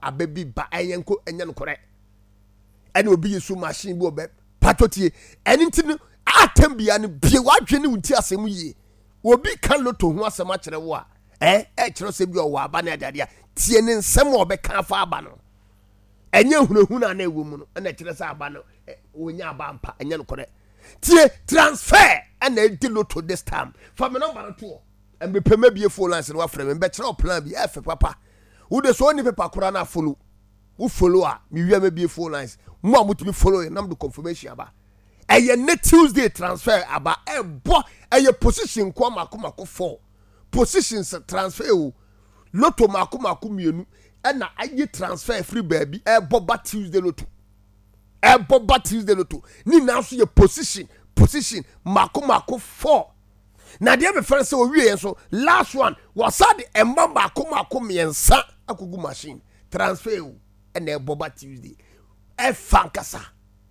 ababi ba enyenko enya no kore ene obi yesu machine bi obe patotie ene ntino atem bia ne bie wadwe ne unti asem yie obi kan loto ho asem a kire wo a kire se bi o wa aba na adade a tie ne nsem obeka afa aba no enye hunahuna na ewu mu no na kire se aba no onya aba mpa enya no kore tie transfer ene di loto this time for me number no to and be peme phone lines no afre me be kire plan bi efe papa wo de so oni paper kora na follow wo follow a me wi am be phone lines mo amutumi follow nam do confirmation aba eye ne Tuesday transfer aba ebo eye position kwa makomako 4 positions transfer o loto makomako mienu na aye transfer free baby ebo ba Tuesday loto ni na so ye position makomako 4 na de be fere se o wie so last one was sad emba makomako miensa akogu machine transfer o na ebo ba Tuesday fankasa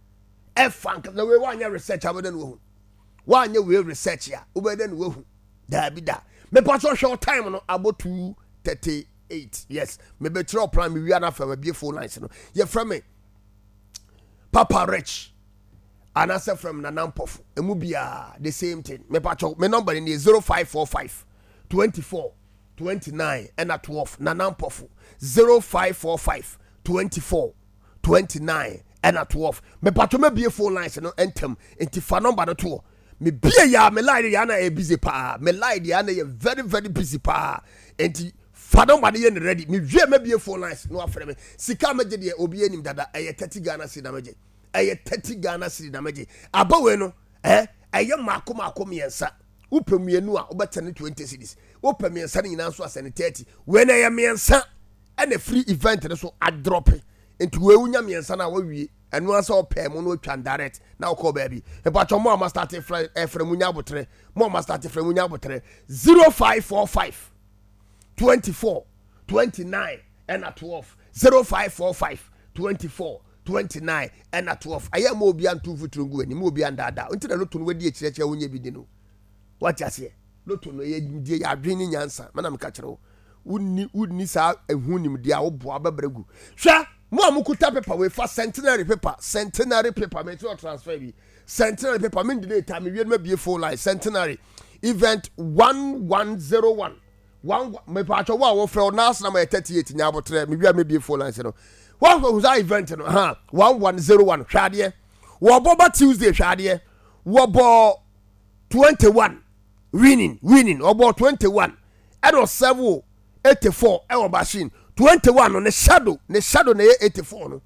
we wanya research abeden wo wanya we research ya obeden wo hu da bi da me pato show time no about 2:38 yes me be tro plan me wi ana fa be phone lines no ye from me Papa Rich and answer from Nanampof emu bia the same thing me pato me number in 0545 24 29 and at 12 Nanampof 0545 24 29 and at 12 me pato me be phone lines no entem enti fa number no to me bia ya me line ya na e busy pa me line ya na e very very busy pa enti fa number ye ready me wie me be phone lines no afre me sika meje de obi anim dada eye 30 Ghana cedi na meje eye 30 Ghana cedi na meje abawe no eye mako miensa upemienu a obetene 20 cedis upemiensa nyina so asene 30 we na ye miensa and a free event so a drop into we unya miensa na wawie enu asa opɛ mo no twan direct na call baby e pa chomo ma start from unya botre mo ma start from unya botre 0545 24 29 and at 12 0545 24 29 and at 12 aya mo obi antu futrungu ani mo obi andada unti na loto no wadi e kireche wonya bi di no what you say loto no ye die ya adwen ni nyansa mana me ka kire wo unni sa ehunim dia wo boa babragu hwa mo amukuta paper we fa centenary paper me to transfer bi centenary paper me dey time we ma bie phone line centenary event 1101 me pa cho wa wo frɛ na asna ma 38 nya abotre me bia me bie phone line no what was that event no 1101 hwade wo boba Tuesday hwade wo bo 21 winning obo 21 edo 784 e wo machine 21 no ne shadow na 84 no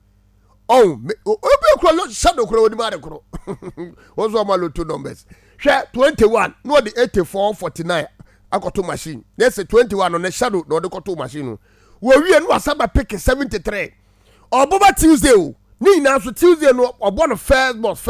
obi kro shadow kro wodi ma de kro ozo ma loto numbers hwe 21 no de 8449 akoto machine na say 21 no ne shadow no de koto machine no wo wie no asaba pick 73 oboba Tuesday o ni na so Tuesday no obo no first boss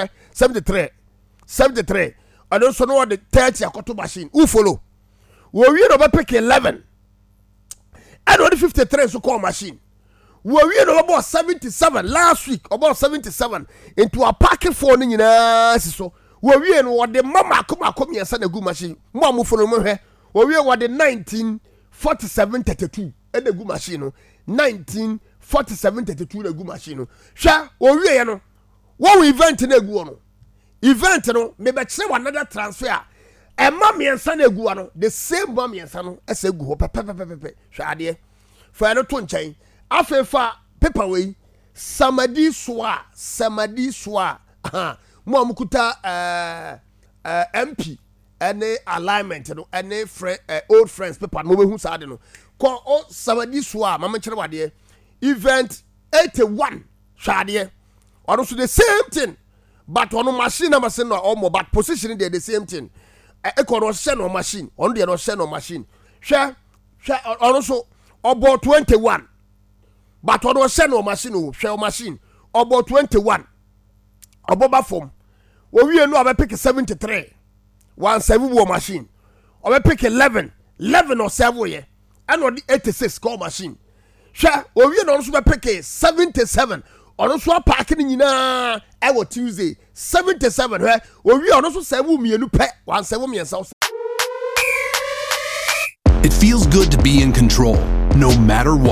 73 and also no de 30 akoto machine who follow wo wie no ba pick 11 and on 53 so call machine we no about 77 last week about 77 into a parking for ni nyina so we no the mama come here na gu machine mo amufo mo hwe we the 1947-32 e the gu machine no 1947-32 na gu machine no hwa we no wo event na gu no event no me be kire another transfer Emma miensa na egu ano the same ma miensa no ese egu ho pepepepepe hwade fa no to nchen afefa paper we samadi soa mo amukuta MP ene alignment no ene old friends paper no behu saade no ko o samadi soa ma me kire wade event 81 hwade ono so the same thing but ono machine na machine no omo but position dey the same thing ekoro share no machine on dey no share no machine hwe ono so obo 21 but ono share no machine o hwe machine obo 21 obo ba form wo wie no obe pick 73 17 wo machine obe pick 11 or 7 ye and on the 86 call machine hwe wo wie no so be pick 77 ono so park ni nyina e wo Tuesday 77 hwe wo wi ono so 7 mienu pe 17 miensa. It feels good to be in control no matter what.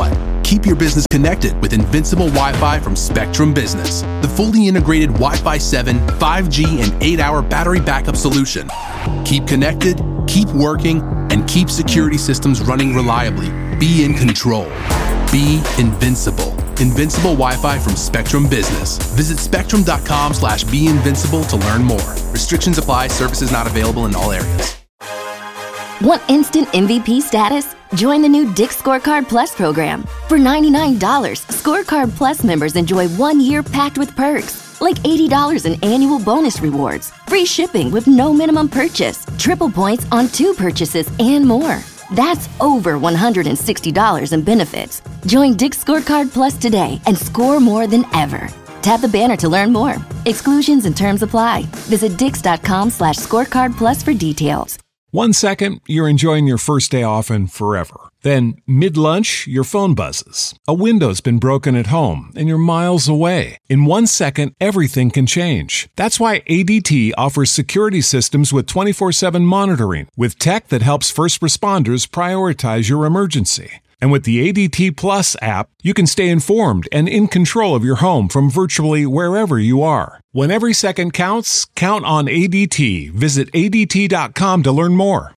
Keep your business connected with Invincible Wi-Fi from Spectrum Business, the fully integrated Wi-Fi 7, 5G, and 8-hour battery backup solution. Keep connected, keep working, and keep security systems running reliably. Be in control. Be invincible. Invincible Wi-Fi from Spectrum Business. Visit spectrum.com/beinvincible to learn more. Restrictions apply. Services not available in all areas. Want instant MVP status? Join the new Dick's Scorecard Plus program. For $99, Scorecard Plus members enjoy 1 year packed with perks, like $80 in annual bonus rewards, free shipping with no minimum purchase, triple points on 2 purchases, and more. That's over $160 in benefits. Join Dick's Scorecard Plus today and score more than ever. Tap the banner to learn more. Exclusions and terms apply. Visit dix.com/scorecard plus for details. 1 second, you're enjoying your first day off and forever. Then, mid-lunch, your phone buzzes. A window's been broken at home and you're miles away. In 1 second, everything can change. That's why ADT offers security systems with 24/7 monitoring, with tech that helps first responders prioritize your emergency. And with the ADT Plus app, you can stay informed and in control of your home from virtually wherever you are. When every second counts, count on ADT. Visit ADT.com to learn more.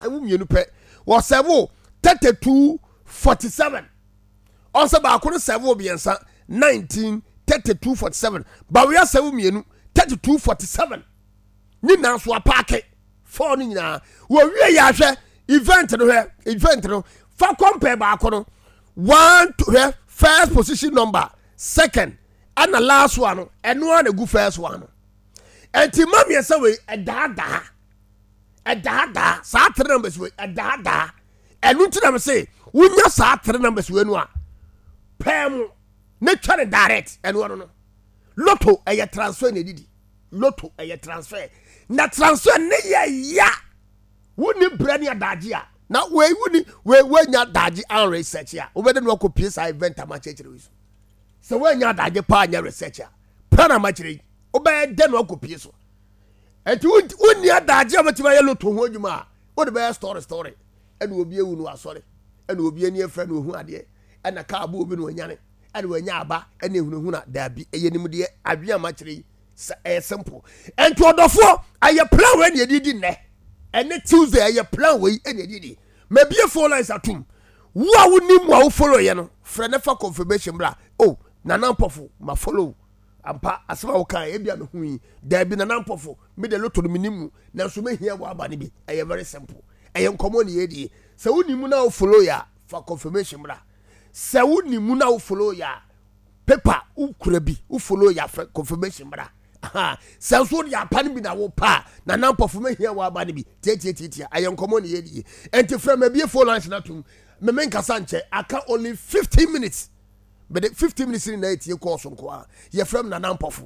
3247. Also, Bakuna Savo Biansa 193247. Baria Savu Mienu 3247. Nina Swapake. 4 Nina. We yasha event no. For compare Bakono. 1 to her first position number. Second. And the last one. And one a good first one. And Timami Sawi a dada. A dada. Saturday numbers with a dada. And Nutinam say, we just saw 3 numbers when one. Pam, nature direct, and one. Lotto, a transfer, Nedidi. Lotto, a transfer. Na transfer, ya. Wouldn't brand your dajia. Now, where wouldn't when your daji and researcher, over the local piece I event a match. So when your daji pan your researcher, Panamachi, obey den local piece. And you wouldn't your daji, but you may look to what you are. What the best story. And will be a woman sorry, and will be a near friend who had ye, and a car moving when yanni, and when yaba, and you not there be a yenimudi, I be a matchery, simple. And to the 4, I plan when you didn't, and the Tuesday I plan way and you did. Maybe a 4 lines at him. What would need more follow yano? Friend for confirmation blah. Oh, Nanan Pofu, my follow. And pa as well can Ebian hui, there be Nanan Pofu, made a lot to the minimum. Now, so may hear what Banibi, I am very simple. I am common yedi. So ni muna follow ya for confirmation bra. So ni muna follow ya paper u kurebi u follow ya for confirmation bra. Aha. So ya pan bi na wo pa na nan perform here wa ba ni bi. Tie. I am common yedi. Enti from me be for lunch na tum. Me men kasa nche aka only 15 minutes. But the 15 minutes in na tie course nko a. Ye from na nan perform.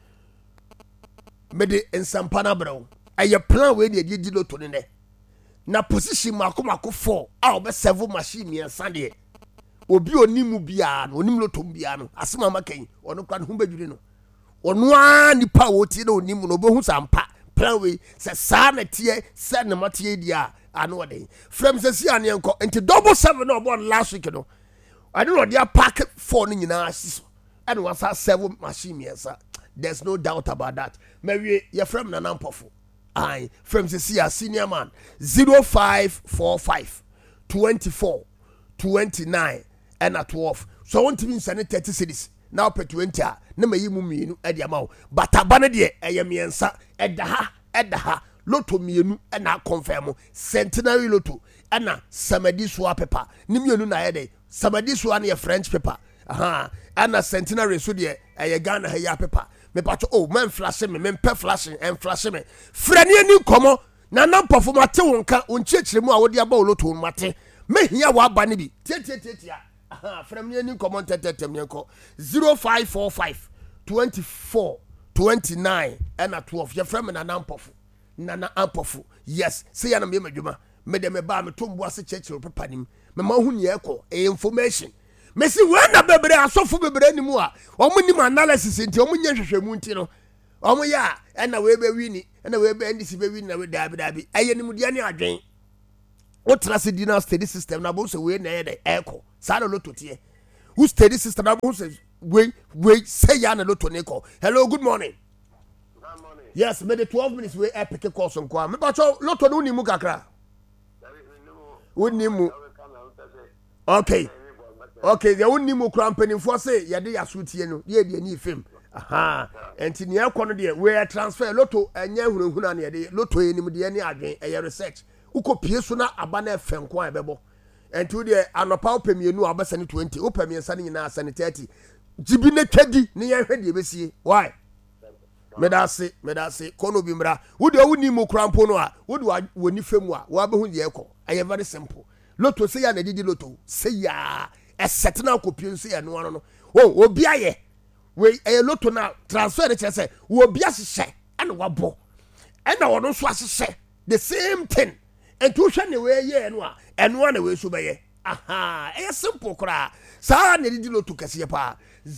Me de ensampana bro. Aye plan we de di lo to ne. Na position mako 4 a obe 7 machine mi ansade obi onimu bia no onim lotom bia no asema makan ono kwa ho badwire no ono a nipa wo tie na onimu no obehu sampa plan we se sa na tie se na matie dia ano ode from se si ane enko enti double 7 no obo last week no I don't know dia pack 4 no nyina asiso and was 7 machine mi ansa. There's no doubt about that. Maybe you from Nanampofo. I from the senior man 0545 24 29 and at 12. So I want to be sending 30 cities now per 20. No me you mummy at the amount, but a banadier a yamiansa at the ha Lotto mienu and I confirm centenary lotto and na samedi swa paper. Nimionu na ede samedi swa near French paper. Aha and na centenary so de a Ghana hair paper. Me patch oh man flashing me men pe flashing and flashing me frani ni komo na na perform ate wonka onchechire mu a wodi aba oloto mate me hia wa aba ne bi tie aha frani ni komo tetetem yenko 0545 24 29 and at 12 your friend na nampofu na ampofu yes say ya na me madwuma me de me ba me tombo ase chechire papa nim me ma hu ne ekọ information Messi when na bebre asofo bebre ni mu a omunim analysis nti omunye hwehwemu nti no omu ya na we be wini na we be ndisi be wini na we dabi aye ni mu dia ni adwen o trust dinner study system na bo so we na ye de eko sa na loto tie who steady sister na who says wait say ya na lotto ne call. Hello, good morning. Good morning. Yes, me the 12 minutes we epic call so kwa. Me ba cho lotto no ni mu kakra. Wonni mu. Okay. Okay, the wonni mu kra mpanimfo say ye de yasotie no ye de ani fem. Aha. Enti ne akọ no de we transfer lotto anya hunhuna na ye de lotto enim de ani adwen eye research. Ukopie so na aba na efem kwa ebebo. Enti de anopa opemienu abasane 20, opemiensa ne nyina asane 30. Jibi ne twadi ne ye hwe de besie. Why? Medase kono bimra. Wo de wonni mu kra mpo no a, wo de woni fem a, wo abehu de ekọ. Eye very simple. Lotto say ya na didi lotto. Say ya set na kopie so ya no no. Oh, obi aye. We lotto na transfer de say wo obi ahye and wabo. And na wono so ahye the same thing. And to hwe ne we ye no a, eno na we so be ye. Aha, simple kra. Sa na didi lotto kase pa.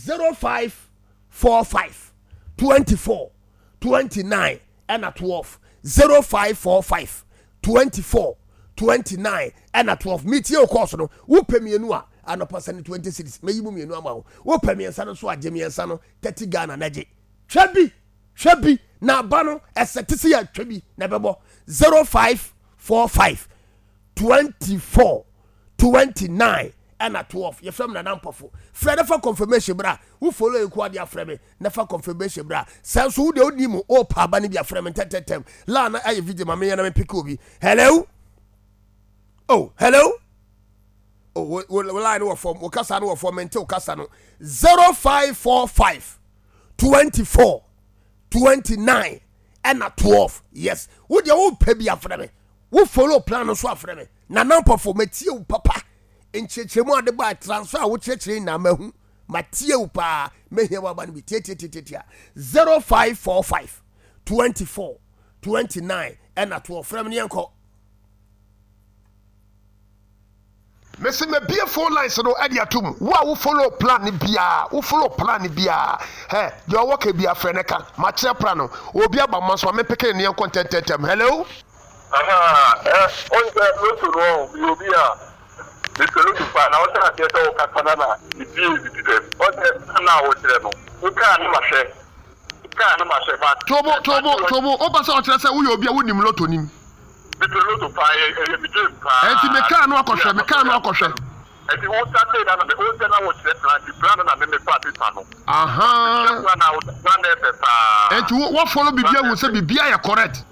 0545 24 29 and at 12 0545 24 29 and at 12 meet your course no wo pemienu a anopa sane 26 meyimu mienu ama wo pemiensa no so agemiensa no 30 Ghana naje hwabi na ba no esetisi ya hwabi na bebo 0545 24 29 and at 12 you from na nampofo Fred for confirmation bra who follow you kwa dia frame na for confirmation bra sense who de onimu o pa ba ne bia frame tetetem la na aye video ma me yana me pick obi. Hello. Oh, hello. Oh, we line no form we kasa no form mente kasa no 0545 24 29 and at 12. Yes, who de o pa bia frame who follow plan no so aframe na nampofo metie o papa enchechemu ade ba transfer wo chechire na mahu matie upa mehia baba ni tie 0545 24 29 and at 12 from nyanko Mesi me bia phone lines no ade atum wo follow plan bia he your work bia freneka ma kire plan no obi aba manso me peke ne contentetem. Hello. On the road to obi a Mr. Lutufa, now I get all Catanana, the deal with them. What now was there? Who can't mash? Tobo, Obaso, say, we will be a winning lotto. Mr. Lutufa, and to Mecano, Mecano. And the old Saturday, and the old General was set like the brother and the party panel. And to what follow Bibia will say Bibia correct.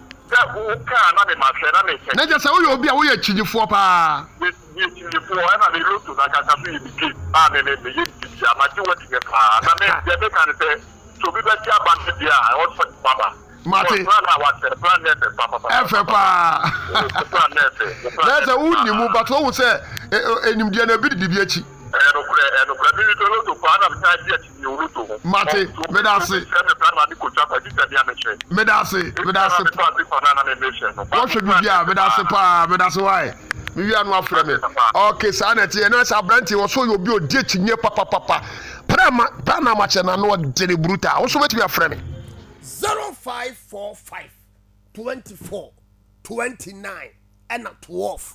Na just say we obi a we achieve for pa. We for na the road to that can be the and then the you ma do what you pa. Na me dey can say to be better band dia I also baba. Mate. Plan net papa. Pa. Na say who ni mu but who say enim dia na bi di bi achi. Mate, medase. What should be here? Medase why? We are not from it. Okay, sanity, and as a brandy was so you'll be a ditch near papa. Prana much and I know Jerry Bruta. Also, what we are from 0545 24 29 and at 12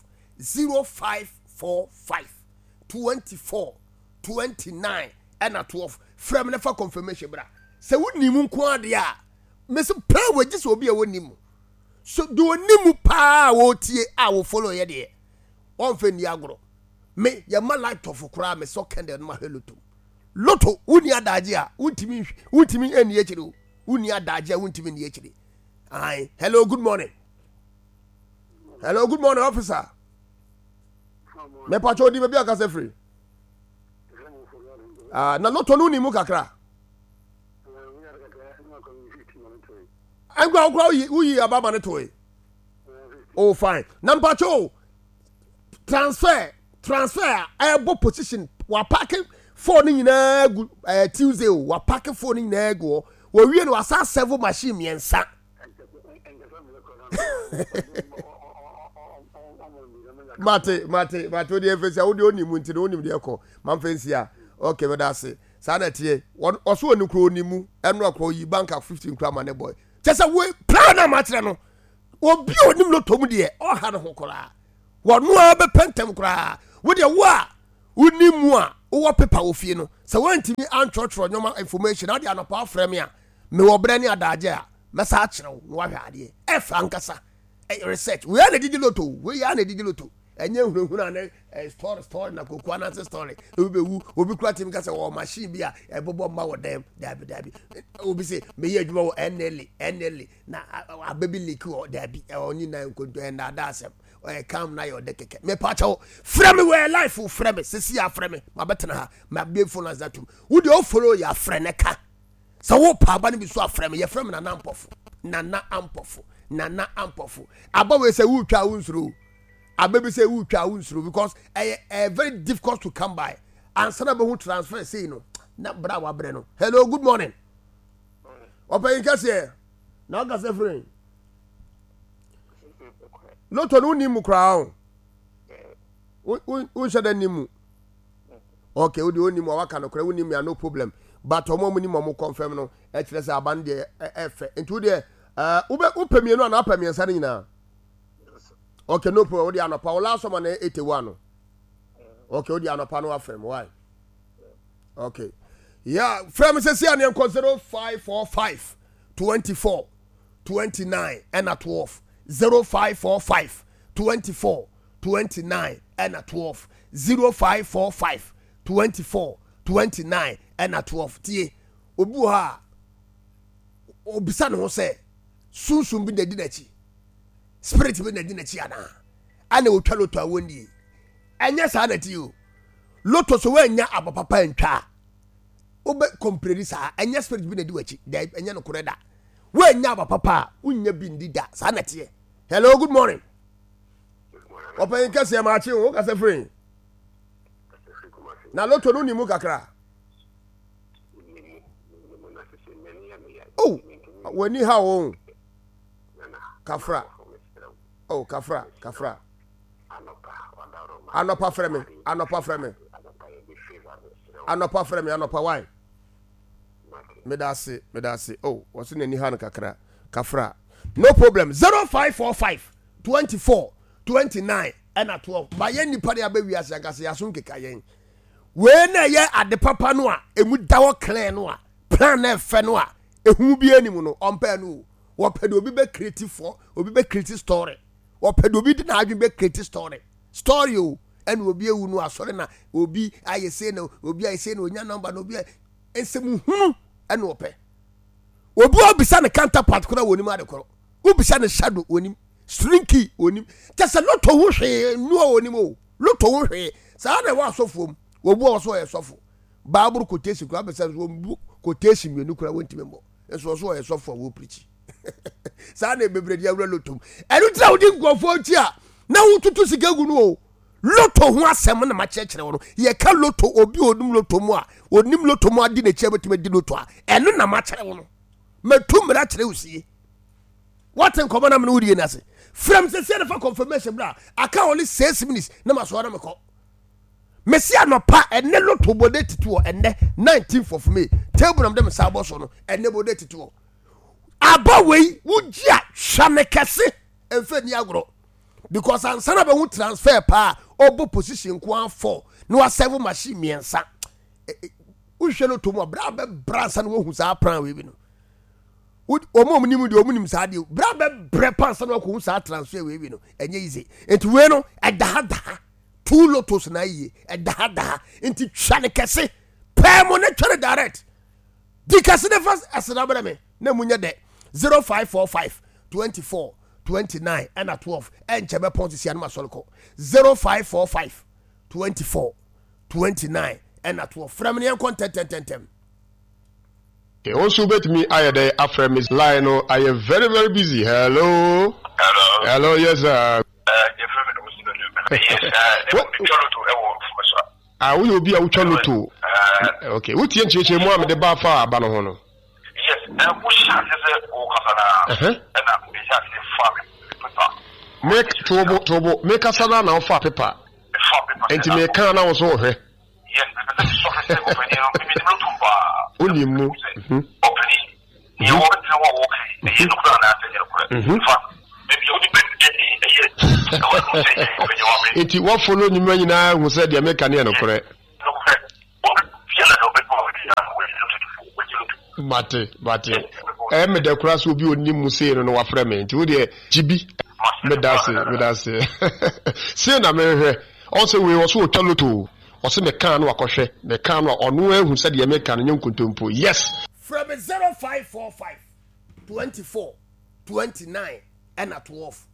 0545 24 29 and at 12 from never confirmation bra say woni mu nko ade a me se pra waji so obi a woni mu so do woni mu pa wo tie a wo follow ye de on fe ni agro me ye ma light of kura me so kende no ma heloto loto woni adaje a untimi eni echire woni adaje a untimi ni echire ai hello good morning officer me pacho di me bia ka se free na loto no ni mu kakra angwa uyi ababa ne toy oh fine na pacho transfer abo position wa parking phone nyina gu Tuesday wa parking phone nyina gu wa wie no asa serve machine miensa mate odi efesi odi onimu nti onimu de ekọ man fancy a okay we that's it sana tie oso onukro onimu eno akọ yi bank 15 kra man boy chese we plan na matre no obi onim lo tom de o ha no hokora wono a be pentem kra we de wo a onimu a wo paper wo fie no so wantimi antwotro nyoma information ade anopa afrɛ me a me wo brɛ ne adagye a mesa akyerɛw no wahwɛ ade efa nkasa research we are na didi loto enye hunhuna na story na kokwa na story obi kura tim kasa wo machine bi a ebobo ma wo dem dabi obi say me ye adwuma wo NL na ababi leak wo dabi oni na nkonto na dasem come na your dekeke me pa chawo frame we life frame sisi ya frame ma betena ha ma be phone as that wo de o follow ya frame ka so wo pa ba ne bi so aframe ye frame na ampofu aba we say wo twa wo nsuro ababi say wo twa wo nsuro because very difficult to come by and sana be who transfer say no na bra wa bre no. Hello, good morning. Open kase na ga say friend loto no ni mu kra o shada ni mu okay o di oni mu waka no kra woni mu no problem but omo mu ni mo confirm no e kire say aban de efe ntu de upemienu ana apemiensa nyina okay no problem o di anopa o last one na 81 no okay o di anopa no afrem why okay yeah frame say see an 0545 24 29 and at 12 0545 24 29 and at 12 0545 24 29 and at 12 tie obu ha obisa no say sunsun bi na di nachi spirit bi na di nachi ana otwa loto awoni enya sa na ti o loto so wanya abapapa ntwa obe compredi sa enya spirit bi na di wachi enya no koreda wanya abapapa unya bi ndida sa na tie. Hello, good morning. Open kase ma chi wo kase free. Na loto no ni mu kakra. Oh, wani ha wo. Kafra. Oh, kafra. Anopa frame. Anopa why? Medasi. Oh, what's in ni ha no kakra. Kafra. No problem. 0545 24 29 and at 12. By any party abewi asagase yasun kekayen. We na ye ade papa no a emu dawo clear no a plan na fe no a ehu bi animu no ompa no. Wo pede obi be creative for, obi be creative story. Wo pede obi di na adwen be creative story. Story o en obi ewu no asore na obi ayese na obi ayese na onya number na obi ensemu hunu en wo pe. Obi obisa ne counterpart kora woni ma de koro. Ubisa ne shadow onim strinky onim tese loto wo hwe no onim o loto wo hwe sa na wa sofo obu o so e sofo baaburu quotation kura besa wo quotation me nukura wonti membo enso so e sofo wo preach sa na bebredi awura loto enu tira odi ngofo ti a na wo tutu siga gu no o loto ho asem na ma chekere wo no ye ka loto obi onim loto mu adi na chi abetime di loto a enu na ma kere wo no metum ra kere usie. What in common am no die na se from say for confirmation bra aka only 6 minutes na maso na meko mesia no pa enne loto bodeti to enne 19th of May table am dem sabo so no enne bodeti to abawei wujia hwanekese emfe ni agro because ansana be hu transfer pa obo position kwa 4 no a 7 machine miensa uhwe loto mu bra be bransa no hu sa plan we bi no omunim de omunim sa de bra be brepansa no ko sa transfer we no enye easy enti we no edahada two lotos na yi edahada enti twane kese pemo ne twane direct di kese de first asena bra me na munye de 0545 24 29 and at 12 enche be ponti sia no masolko 0545 24 29 and at 12 from ne content also bet me I had after Miss Lionel. I am very busy. Hello, yes sir. We will be a channel too. Okay, what you change more with the bar far abanono? Yes, and push and make turbo make a salad now for paper. And to make can also here. Yes, only move. You want to walk. You look down Iti what follow you when you who said the American correct. Mate. Me de kura so bi oni mu sei no wafrɛ me nti wo de gibi me da se. Se na me hwɛ. Also we also otaloto. Also me kan no akɔhwɛ. Me kan no ɔno ahu sɛ de me kan no nkontompo. Yes. From 0545 24 29 and at 12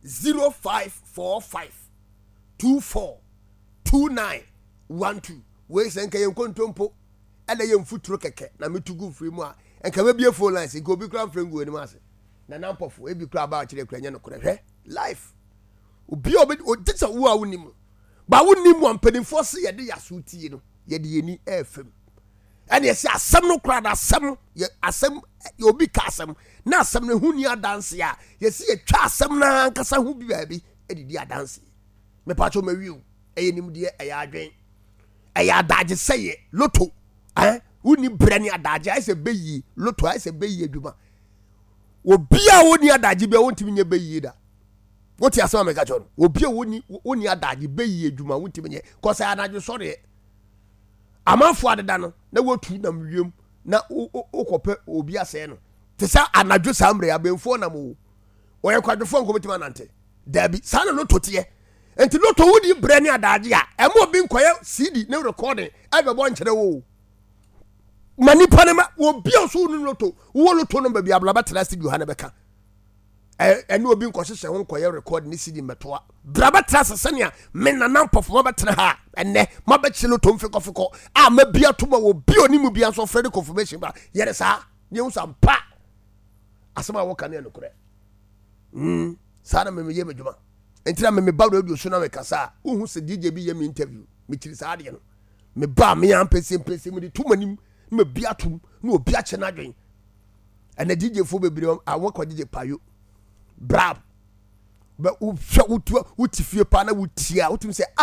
0545 24 29 12 we senka yen kontompo ele yen futuro keke na metugu free mu a enka me bie phone lines go bi kra mfrengu ani ma ase na nampofo e bi kra ba kire kra nya no kra hwe life obi odisa wo a wonim ba wonim ampanimfo se ye de yaso tie no ye de yeni efem ene ye se asem no kra da asem ye asem obi ka asem na asem no huni adanse a ye se ye twa asem na nkasa hu bi ba bi edidi adanse me pa cho mawiu eyenim de eya adwen eya adaje seye loto woni brani adaje ai se beyi loto ai se beyi adwuma obi a woni adaje be wontimi nye beyi da woti asema me ka cho obi a woni adaje beyi adwuma wontimi nye ko sai adaje sori amafo adeda no na wotu na mwiem na okope obi ase no te sa anadwo samre abemfo na mo oye kwadwofo nkometima nante dabi sa na loto tie enti loto wodi brani adaje a emo bi nkoye CD ne recording abebo nkyere wo mani panema obi oso no loto wo loto no ba bi ablaba tra studio ha na beka ene obi nkohye ho nkoye record ni CD metoa braba tra sesania me nana mpofo ba tra ha ene mabechi loto mfekofeko a mabia to ma obi onimu bia so fredi confirmation ba yere sa ne usampa asema wo kan ne nokure sa na me ye medwuma entira me ba radio so na me kasa uhu se DJ bi ye me interview me chiri sa ade no me ba me am pese me de tumanim me bia tum na obi a che na dwen ene DJ fo bebre awon ko DJ payo brab ba u utifie pa na utia utum se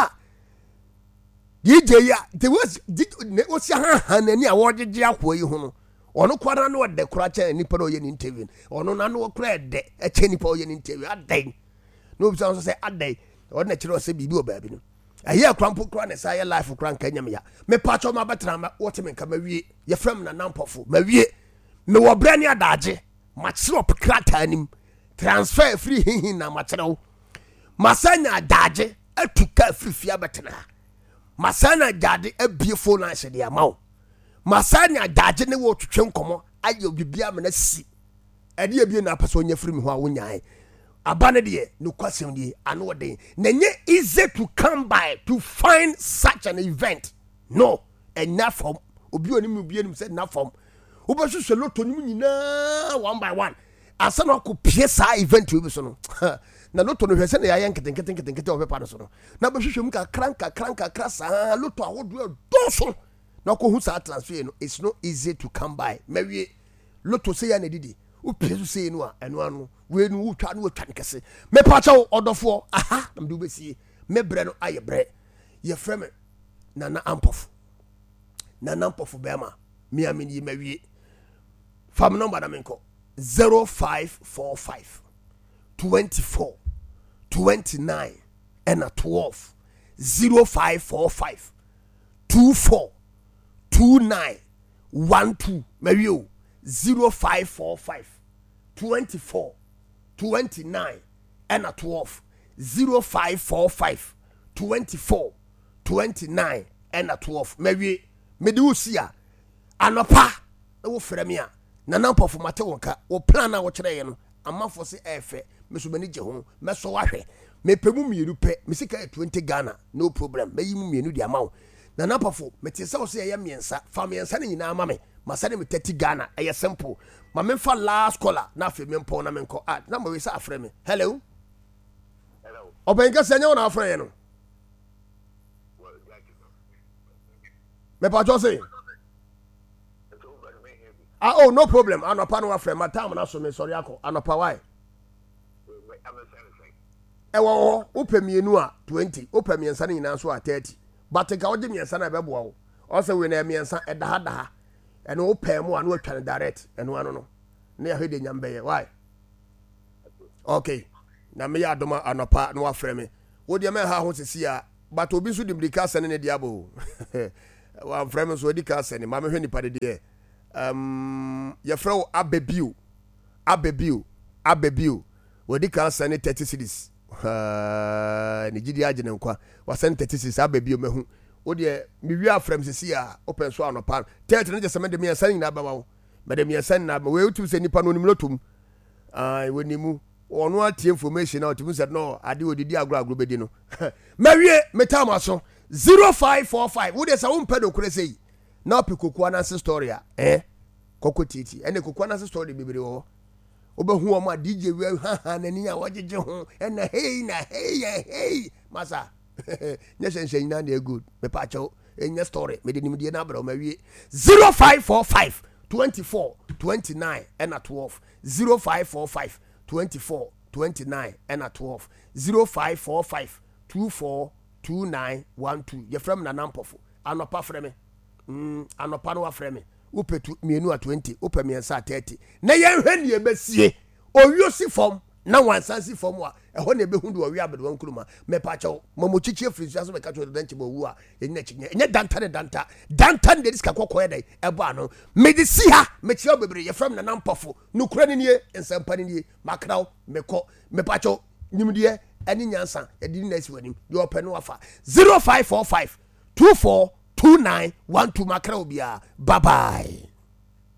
DJ ya there was osi ha na ni awodje akwo yi ho no ono kwara na ode kura cha ni pa no ye ni interview ono na no kura de e che ni pa ye ni interview adan no bi so say adan ono na kire o se bibi o baabi no aye krampo kura na say life kura nka nyam ya me pa cho ma betra ma wote me nka ma wie ye frem na nampofo ma wie me wo brani adaje ma kire op krata anim transfer free hin na ma kire wo masanya adaje atuka free fia betena masana jade abie phone na se dia mawo masanya adaje ne wo twetwe nkomo aye bibia me na si ade abie na paso nya free me ho a wonyae abane de no kwasem de ano de nenye easy to come by to find such an event no enough from obi oni mu bie nim said enough from obahwehwe loto nim nyina one by one asana ko pie sa event we so no na loto no hwese na ya nketenkete obepa no so no na bahwehwe mu ka kranka krasa loto awodo do so na ko hu sa transfer no it's not easy to come by mawie loto se ya na didi o pie se no a eno ano we nu utwa no utwa nkese me pacha odofo aha na mde obesie me bre no aye bre ye freme nana ampofu bema mi amini ye mawie fam number na menko 0545 24 29 and 12 0545 24 29 12 mario 0545 24 29 and 12 0545 24 29 and 12 mario medusia anopa wo fremia na nampofo mate wonka wo plan na wo kire ye no amafo se efe mesubani je ho meso wahwe mepemu mieru pe mesika 20 Ghana no problem meyi mu mienu di amawo na nampofo mete se wo se ye miensa fa miensa na nyina ama me masane me 30 Ghana eye simple ma me fa last caller na afi me mpo na me nko na ma we sa afre me hello obenga se nya na afre ye no me pa jo se oh no problem anopa no afre my time na so me sorry akọ anopa why ewo ope mienu a 20 ope miensa na nyina so a 30 but ka oje miensa na bebo wo o se we na miensa edaha eno ope mu anu atwa direct eno anu no na yahede nyambe ye why okay na me ya adoma anopa no afre me wo de me ha ho sisi a but obi so dimrika sene ne diabo wa afre me so di ka sene ma me hwe nipa de yɛfrɛ wo abebio wɔdi kan sɛ ne 30 cities ne gidi agye nkwa wasɛ ne 30 cities abebio mahu wo deɛ mewie afrɛm sisi a open so anɔpa 30 no gye sɛ mede miɛnsa nyinaa bɛma wo mede miɛnsa nyinaa bɛma wotum sɛ nipa no onim lotum wɔnimu ɔno atie information na ɔtumi sɛ no ade odidi agorɔ bɛdi no mawie metam aso 0545 wo deɛ sɛ wompɛ do korɛ sɛ na ɔpɛ kokoa nanse story a kɔkɔ titi ɛne kokoa nanse story bebree wɔ wobɛhu ɔmo a DJ wi n'ani a wɔgyegye ho ɛna hei masa nyɛ hyɛnhyɛ nyinaa na good mepa kyɛw ɛnyɛ story mede nimdeɛ no abrɛ ma wie 0545 24 29 ɛna 12 0545 24 29 ɛna 12 0545 24 29 12 yɛfrɛ m nanampɔfo anɔpa frɛ me anɔpa no wafrɛ me wopɛ mienu a 20 wopɛ miɛnsa a 30 na yɛnhwɛ ne yɛbɛsie owio si fam na wansan si fam a ɛhɔ na ɛbɛhu de ɔwi abɛde wankuruma mɛpa kyɛw mamokyikyi afiri so bɛka kyɛw de nkyɛ bɔwu a ɛnyɛ kyikyi ɛnyɛ danta ne de sika kɔkɔɛ dɛ ɛbɔ ano mede si ha mekyerɛ bebree yɛfrɛ me nanampɔfo nokora ne nie nsɛmpa ne nie makraw mekɔ mɛpa kyɛw nimdeɛ ɛne nyansa yɛde ne asi w'anim deɛ ɔpɛ no wafa 0545 24 29 12 makraw biara bye bye